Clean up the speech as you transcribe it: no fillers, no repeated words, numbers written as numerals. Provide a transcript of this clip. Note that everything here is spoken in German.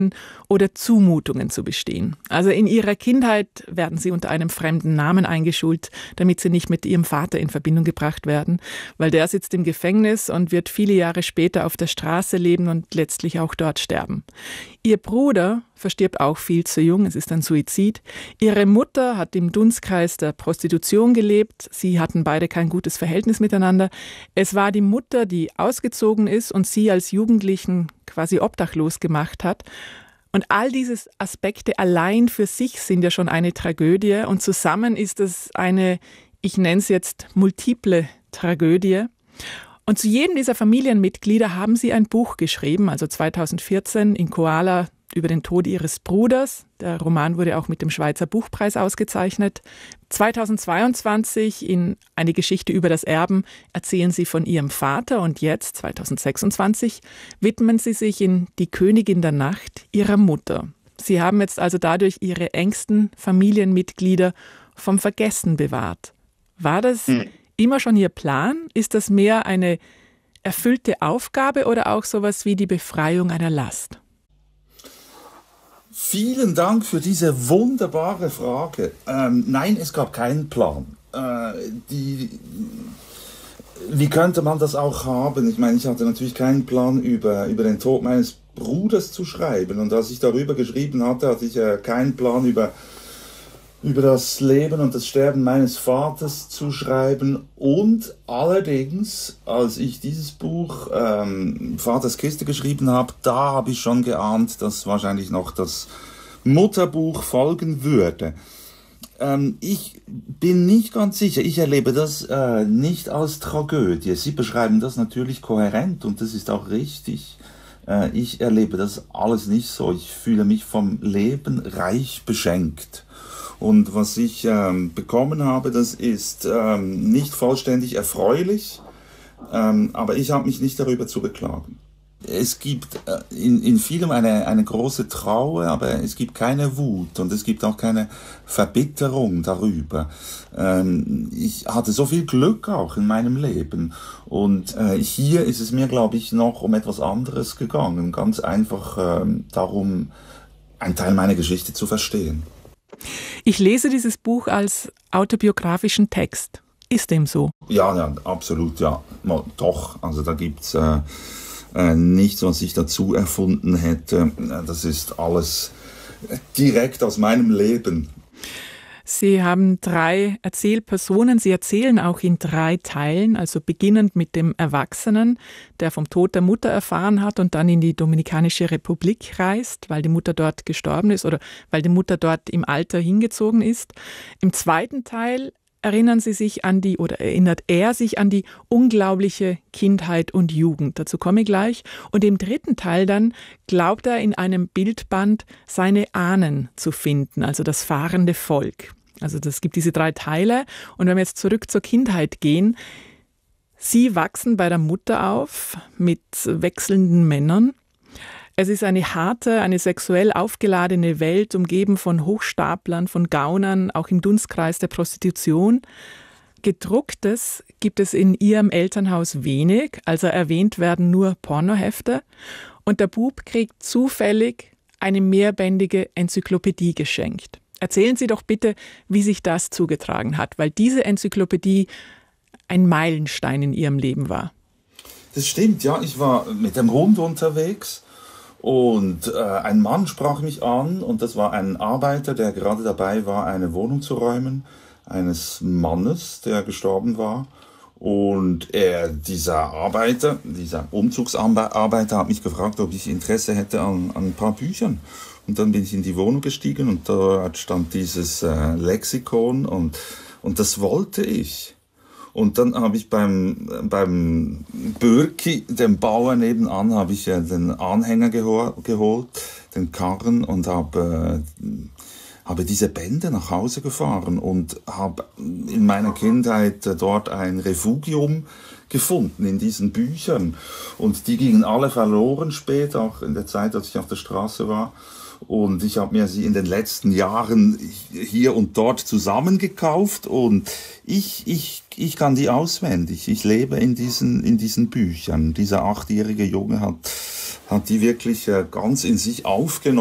oder Zumutungen zu bestehen. Also in ihrer Kindheit werden sie unter einem fremden Namen eingeschult, damit sie nicht mit ihrem Vater in Verbindung gebracht werden, weil der sitzt im Gefängnis und wird viele Jahre später auf der Straße leben und letztlich auch dort sterben. Ihr Bruder verstirbt auch viel zu jung, es ist ein Suizid. Ihre Mutter hat im Dunstkreis der Prostitution gelebt, sie hatten beide kein gutes Verhältnis miteinander. Es war die Mutter, die ausgezogen ist und sie als Jugendlichen quasi obdachlos gemacht hat. Und all diese Aspekte allein für sich sind ja schon eine Tragödie und zusammen ist es eine, ich nenne es jetzt multiple Tragödie. Und zu jedem dieser Familienmitglieder haben sie ein Buch geschrieben, also 2014 in Koala über den Tod ihres Bruders. Der Roman wurde auch mit dem Schweizer Buchpreis ausgezeichnet. 2022 in Eine Geschichte über das Erben erzählen sie von ihrem Vater und jetzt, 2026, widmen sie sich in Die Königin der Nacht ihrer Mutter. Sie haben jetzt also dadurch ihre engsten Familienmitglieder vom Vergessen bewahrt. War das immer schon Ihr Plan? Ist das mehr eine erfüllte Aufgabe oder auch sowas wie die Befreiung einer Last? Vielen Dank für diese wunderbare Frage. Nein, es gab keinen Plan. Wie könnte man das auch haben? Ich meine, ich hatte natürlich keinen Plan über den Tod meines Bruders zu schreiben. Und als ich darüber geschrieben hatte ich keinen Plan über das Leben und das Sterben meines Vaters zu schreiben. Und allerdings, als ich dieses Buch Vaters Kiste geschrieben habe, da habe ich schon geahnt, dass wahrscheinlich noch das Mutterbuch folgen würde. Ich bin nicht ganz sicher, ich erlebe das nicht als Tragödie. Sie beschreiben das natürlich kohärent und das ist auch richtig. Ich erlebe das alles nicht so. Ich fühle mich vom Leben reich beschenkt. Und was ich bekommen habe, das ist nicht vollständig erfreulich, aber ich habe mich nicht darüber zu beklagen. Es gibt in vielem eine große Trauer, aber es gibt keine Wut und es gibt auch keine Verbitterung darüber. Ich hatte so viel Glück auch in meinem Leben und hier ist es mir, glaube ich, noch um etwas anderes gegangen. Ganz einfach darum, einen Teil meiner Geschichte zu verstehen. Ich lese dieses Buch als autobiografischen Text. Ist dem so? Ja, absolut, ja. Doch, also da gibt's nichts, was ich dazu erfunden hätte. Das ist alles direkt aus meinem Leben. Sie haben 3 Erzählpersonen. Sie erzählen auch in 3 Teilen, also beginnend mit dem Erwachsenen, der vom Tod der Mutter erfahren hat und dann in die Dominikanische Republik reist, weil die Mutter dort gestorben ist oder weil die Mutter dort im Alter hingezogen ist. Im 2. Teil erinnert er sich an die unglaubliche Kindheit und Jugend. Dazu komme ich gleich. Und im 3. Teil dann glaubt er in einem Bildband seine Ahnen zu finden, also das fahrende Volk. Also das gibt diese 3 Teile. Und wenn wir jetzt zurück zur Kindheit gehen, sie wachsen bei der Mutter auf mit wechselnden Männern. Es ist eine harte, eine sexuell aufgeladene Welt, umgeben von Hochstaplern, von Gaunern, auch im Dunstkreis der Prostitution. Gedrucktes gibt es in ihrem Elternhaus wenig, also erwähnt werden nur Pornohefte. Und der Bub kriegt zufällig eine mehrbändige Enzyklopädie geschenkt. Erzählen Sie doch bitte, wie sich das zugetragen hat, weil diese Enzyklopädie ein Meilenstein in Ihrem Leben war. Das stimmt, ja. Ich war mit dem Hund unterwegs. Und ein Mann sprach mich an und das war ein Arbeiter, der gerade dabei war, eine Wohnung zu räumen, eines Mannes, der gestorben war. Und dieser Umzugsarbeiter hat mich gefragt, ob ich Interesse hätte an ein paar Büchern. Und dann bin ich in die Wohnung gestiegen und dort stand dieses Lexikon und das wollte ich. Und dann habe ich beim Bürki, dem Bauer nebenan, habe ich den Anhänger geholt, den Karren und habe diese Bände nach Hause gefahren und habe in meiner Kindheit dort ein Refugium gefunden in diesen Büchern. Und die gingen alle verloren später, auch in der Zeit, als ich auf der Straße war. Und ich habe mir sie in den letzten Jahren hier und dort zusammengekauft und ich kann die auswendig. Ich lebe in diesen Büchern. Dieser 8-jährige Junge hat die wirklich ganz in sich aufgenommen.